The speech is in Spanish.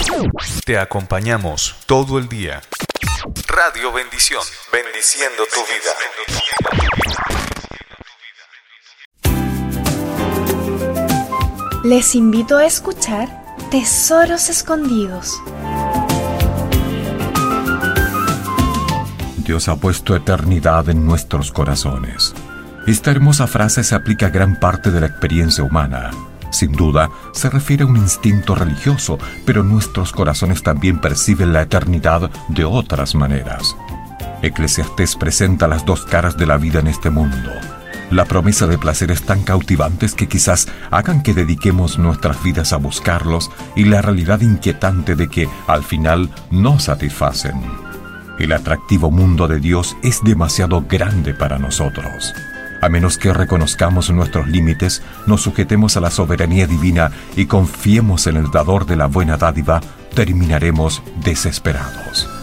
Te acompañamos todo el día. Radio Bendición, bendiciendo tu vida. Les invito a escuchar Tesoros Escondidos. Dios ha puesto eternidad en nuestros corazones. Esta hermosa frase se aplica a gran parte de la experiencia humana. Sin duda, se refiere a un instinto religioso, pero nuestros corazones también perciben la eternidad de otras maneras. Eclesiastés presenta las dos caras de la vida en este mundo. La promesa de placeres tan cautivantes que quizás hagan que dediquemos nuestras vidas a buscarlos, y la realidad inquietante de que, al final, no satisfacen. El atractivo mundo de Dios es demasiado grande para nosotros. A menos que reconozcamos nuestros límites, nos sujetemos a la soberanía divina y confiemos en el dador de la buena dádiva, terminaremos desesperados.